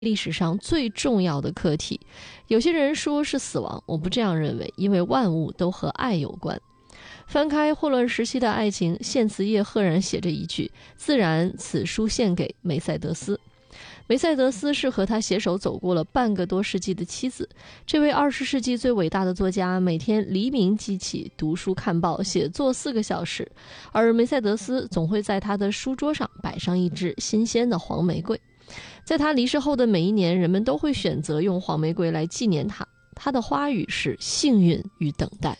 历史上最重要的课题。有些人说是死亡，我不这样认为，因为万物都和爱有关。翻开霍乱时期的爱情，献词页赫然写着一句：自然此书献给梅赛德斯。梅赛德斯是和他携手走过了半个多世纪的妻子。这位20世纪最伟大的作家，每天黎明即起，读书看报写作4个小时，而梅赛德斯总会在他的书桌上摆上一支新鲜的黄玫瑰。在他离世后的每一年，人们都会选择用黄玫瑰来纪念他。他的花语是幸运与等待。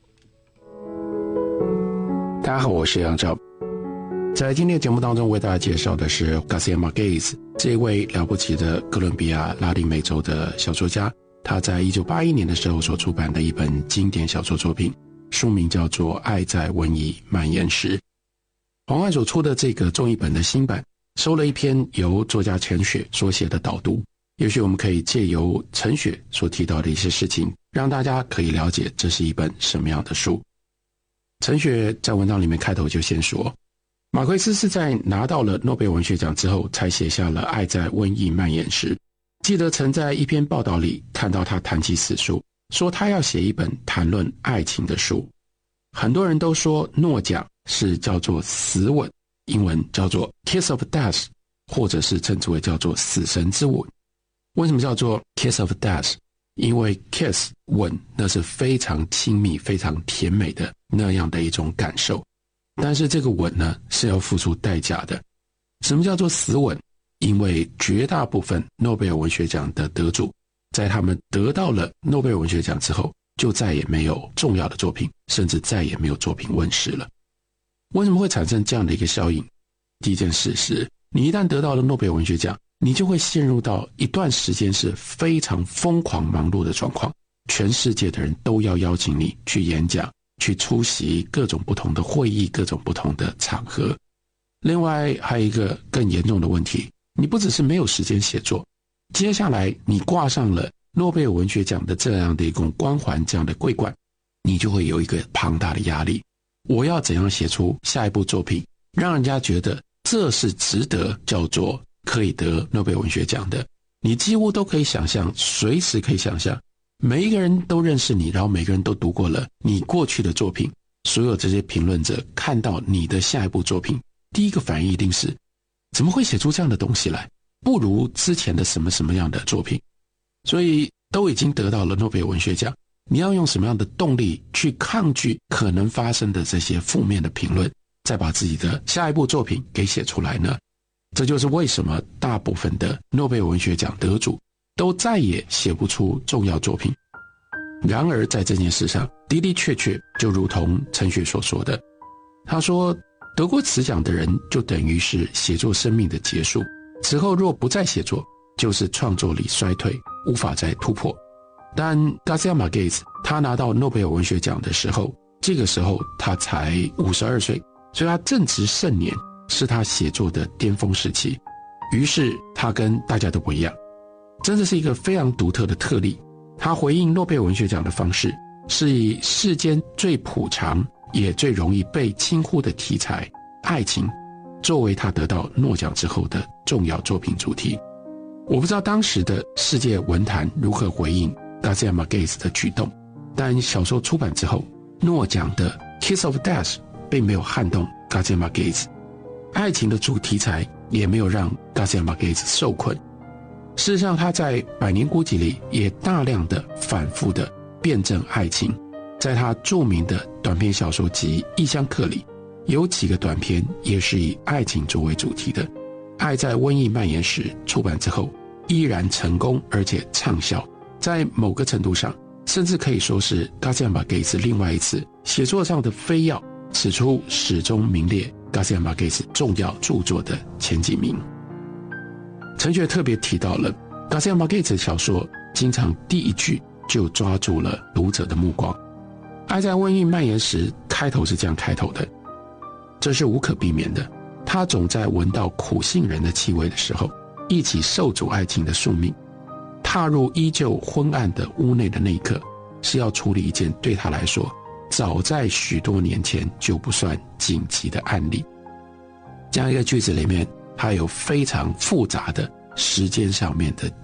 大家好，我是杨照。在今天的节目当中，为大家介绍的是 Garcia Marquez 这位了不起的哥伦比亚拉丁美洲的小说家。他在1981年的时候所出版的一本经典小说作品，书名叫做《爱在瘟疫蔓延时》。黄汉所出的这个中译本的新版，收了一篇由作家陈雪所写的导读。也许我们可以借由陈雪所提到的一些事情，让大家可以了解这是一本什么样的书。陈雪在文章里面开头就先说，马奎斯是在拿到了诺贝尔文学奖之后才写下了《爱在瘟疫蔓延时》。记得曾在一篇报道里看到他谈起此书，说他要写一本谈论爱情的书。很多人都说诺奖是叫做死吻，英文叫做 Kiss of Death， 或者是称之为叫做死神之吻。为什么叫做 Kiss of Death？ 因为 kiss 吻那是非常亲密非常甜美的那样的一种感受，但是这个吻呢是要付出代价的。什么叫做死吻？因为绝大部分诺贝尔文学奖的得主，在他们得到了诺贝尔文学奖之后，就再也没有重要的作品，甚至再也没有作品问世了。为什么会产生这样的一个效应？第一件事是，你一旦得到了诺贝尔文学奖，你就会陷入到一段时间是非常疯狂忙碌的状况，全世界的人都要邀请你去演讲，去出席各种不同的会议，各种不同的场合。另外还有一个更严重的问题，你不只是没有时间写作，接下来你挂上了诺贝尔文学奖的这样的一种光环，这样的桂冠，你就会有一个庞大的压力。我要怎样写出下一部作品，让人家觉得这是值得叫做可以得诺贝尔文学奖的？你几乎都可以想象，随时可以想象，每一个人都认识你，然后每个人都读过了你过去的作品，所有这些评论者看到你的下一部作品，第一个反应一定是，怎么会写出这样的东西来？不如之前的什么什么样的作品。所以都已经得到了诺贝尔文学奖，你要用什么样的动力去抗拒可能发生的这些负面的评论，再把自己的下一部作品给写出来呢？这就是为什么大部分的诺贝尔文学奖得主都再也写不出重要作品。然而在这件事上的的确确就如同陈雪所说的，他说得过此奖的人就等于是写作生命的结束，此后若不再写作，就是创作力衰退，无法再突破。但 Garcia Marquez 他拿到诺贝尔文学奖的时候，这个时候他才52岁，所以他正值盛年，是他写作的巅峰时期。于是他跟大家都不一样，真的是一个非常独特的特例。他回应诺贝尔文学奖的方式，是以世间最普常也最容易被轻忽的题材爱情，作为他得到诺奖之后的重要作品主题。我不知道当时的世界文坛如何回应 Garcia Marquez 的举动，但小说出版之后，诺奖的 Kiss of Death 并没有撼动 Garcia Marquez， 爱情的主题材也没有让 Garcia Marquez 受困。事实上他在《百年孤寂》里也大量的反复的辩证爱情。在他著名的短篇小说集《异乡客》里，有几个短篇也是以爱情作为主题的。《爱在瘟疫蔓延时》出版之后依然成功而且畅销，在某个程度上甚至可以说是 Garcia Marquez 另外一次写作上的飞跃，此处始终名列 Garcia Marquez 重要著作的前几名。陈雪特别提到了 Garcia Marquez 的小说经常第一句就抓住了读者的目光。爱在瘟疫蔓延时开头是这样开头的，这是无可避免的，他总在闻到苦杏仁的气味的时候，一起受阻爱情的宿命。踏入依旧昏暗的屋内的那一刻，是要处理一件对他来说早在许多年前就不算紧急的案例。这样一个句子里面，它有非常复杂的时间上面的